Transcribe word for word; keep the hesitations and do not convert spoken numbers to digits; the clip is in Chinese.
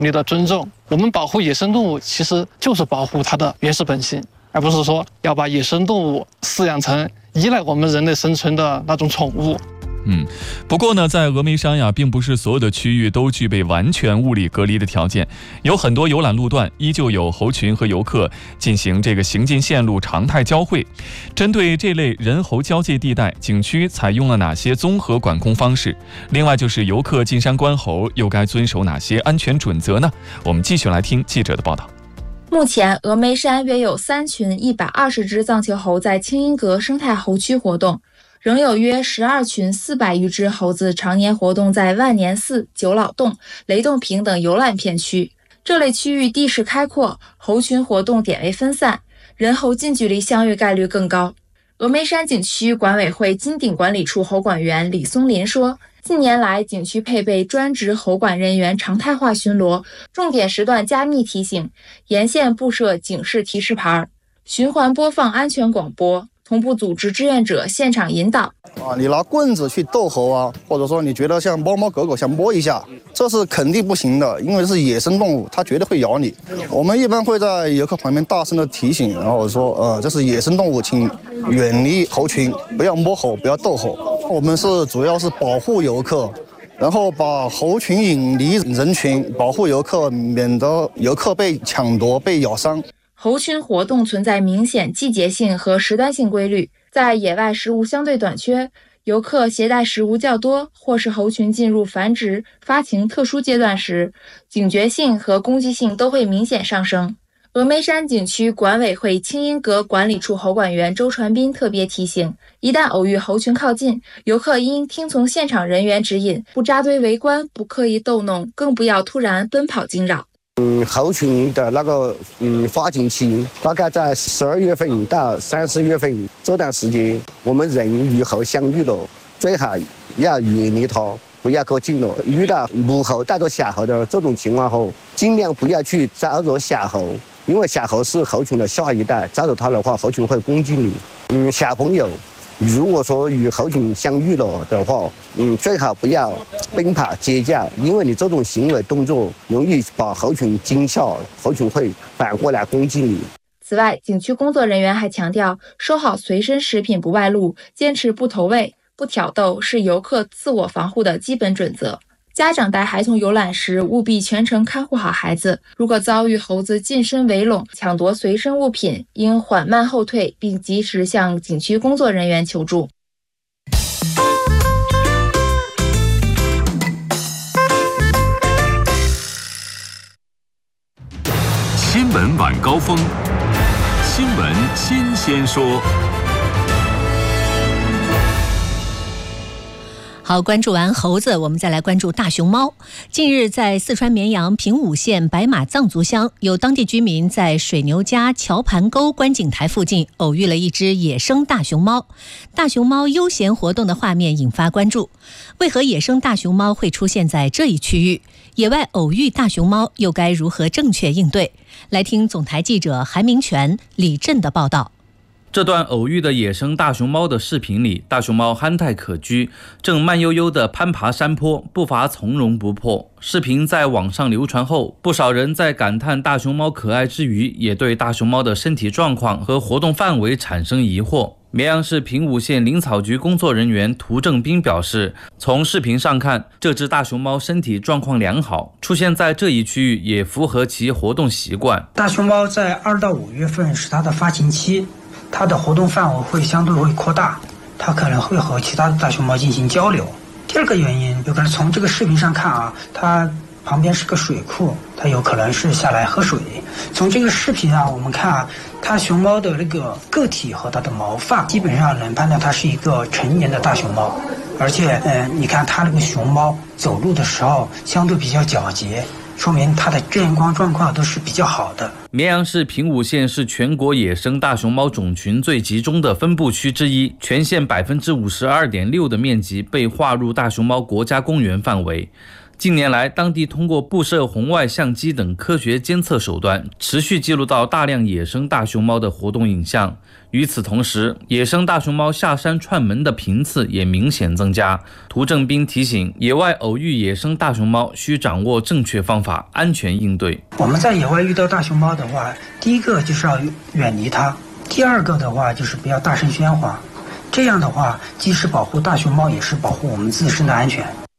你的尊重。我们保护野生动物，其实就是保护它的原始本性，而不是说要把野生动物饲养成依赖我们人类生存的那种宠物。 嗯，不过呢，在峨眉山呀，并不是所有的区域都具备完全物理隔离的条件，有很多游览路段依旧有猴群和游客进行这个行进线路常态交汇。针对这类人猴交界地带，景区采用了哪些综合管控方式？另外就是游客进山观猴又该遵守哪些安全准则呢？我们继续来听记者的报道。 目前，峨眉山约有三群一百二十只藏球猴在清音阁生态猴区活动。仍有约十二群四百余只猴子常年活动在万年寺、九老洞、雷洞坪等游览片区。这类区域地势开阔，猴群活动点位分散，人猴近距离相遇概率更高。峨眉山景区管委会金鼎管理处猴管员李松林说，近年来景区配备专职猴管人员常态化巡逻，重点时段加密提醒，沿线布设警示提示牌，循环播放安全广播，同步组织志愿者现场引导。 啊，你拿棍子去逗猴啊，或者说你觉得像猫猫狗狗想摸一下，这是肯定不行的，因为是野生动物，它绝对会咬你。我们一般会在游客旁边大声的提醒，然后说，呃，这是野生动物，请远离猴群，不要摸猴，不要逗猴。我们是主要是保护游客，然后把猴群引离人群，保护游客，免得游客被抢夺、被咬伤。 猴群活动存在明显季节性和时段性规律，在野外食物相对短缺，游客携带食物较多，或是猴群进入繁殖、发情特殊阶段时，警觉性和攻击性都会明显上升。峨眉山景区管委会清音阁管理处猴管员周传斌特别提醒，一旦偶遇猴群靠近，游客应听从现场人员指引，不扎堆围观，不刻意逗弄，更不要突然奔跑惊扰。 嗯，猴群的那个嗯发情期大概在十二月份到三四月份这段时间，我们人与猴相遇了，最好要远离它，不要靠近了。遇到母猴带着小猴的这种情况后，尽量不要去招惹小猴，因为小猴是猴群的下一代，招惹它的话，猴群会攻击你。嗯，小朋友如果说与猴群相遇了的话，嗯，最好不要奔跑尖叫，因为你这种行为动作容易把猴群惊吓，猴群会反过来攻击你。 此外，景区工作人员还强调，收好随身食品不外露，坚持不投喂、不挑逗，是游客自我防护的基本准则。家长带孩童游览时，务必全程看护好孩子。如果遭遇猴子近身围拢、抢夺随身物品，应缓慢后退，并及时向景区工作人员求助。 新闻晚高峰，新闻新鲜说。 好，关注完猴子，我们再来关注大熊猫。近日，在四川绵阳平武县白马藏族乡，有当地居民在水牛家桥盘沟观景台附近偶遇了一只野生大熊猫。大熊猫悠闲活动的画面引发关注，为何野生大熊猫会出现在这一区域？野外偶遇大熊猫又该如何正确应对？来听总台记者韩明全、李振的报道。 这段偶遇的野生大熊猫的视频里，大熊猫憨态可掬，正慢悠悠地攀爬山坡，步伐从容不迫。视频在网上流传后，不少人在感叹大熊猫可爱之余，也对大熊猫的身体状况和活动范围产生疑惑。绵阳市平武县林草局工作人员涂正斌表示，从视频上看，这只大熊猫身体状况良好，出现在这一区域也符合其活动习惯。 大熊猫在二到五月份是它的发情期，它的活动范围会相对会扩大，它可能会和其他的大熊猫进行交流。第二个原因，有可能从这个视频上看啊，它旁边是个水库，它有可能是下来喝水。从这个视频啊，我们看啊，它熊猫的那个个体和它的毛发，基本上能判断它是一个成年的大熊猫。而且，呃，你看它那个熊猫走路的时候相对比较皎洁，说明它的健康状况都是比较好的。 绵阳市平武县是全国野生大熊猫种群最集中的分布区之一，全县 百分之五十二点六 的面积被划入大熊猫国家公园范围。 近年来，当地通过布设红外相机等科学监测手段，持续记录到大量野生大熊猫的活动影像。与此同时，野生大熊猫下山串门的频次也明显增加。涂正斌提醒，野外偶遇野生大熊猫需掌握正确方法，安全应对。 我们在野外遇到大熊猫的话，第一个就是要远离它，第二个的话就是不要大声喧哗。这样的话，既是保护大熊猫，也是保护我们自身的安全。